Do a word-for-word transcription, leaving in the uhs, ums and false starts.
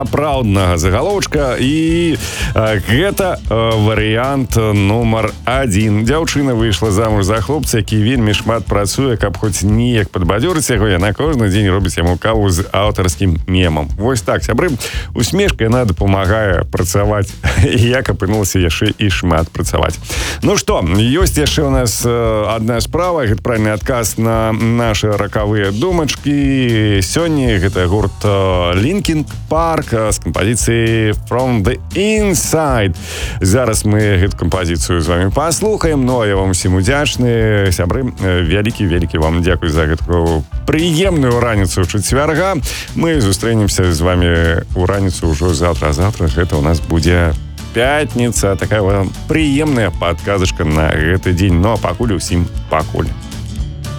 праўднага загалоўчка, і э, гэта э, варыянт нумар адзін. Дзяўчына выйшла замуж за хлопца, які вельмі шмат працуе, каб хоць неяк падбадзёрыць яго. Яна кожны дзень робіць яму каву з аўтарскім мемам. Вось так, сябры, усмешка яна дапамагае працаваць. І як апынулася яшчэ і шмат працаваць. Ну што, ёсць яшчэ у нас э, адна справа, гэта правільны адказ на нашы ракавыя думачкі. Сёння гэта гурт э, Linkin Park з кампазіцыяй From the Inside. Зараз мы гэту кампазіцыю з вами паслухаем. Ну, а я вам усім удзячны. Сябры, вялікі-вялікі вам дзякуй за гэту прыемную раніцу чацвярга. Мы сустрэнемся з вами у раніцу ўжо завтра. Завтра гэта у нас будзе пятница. Такая прыемная падказачка на гэты дзень. Ну, а пакуль усім пакуль.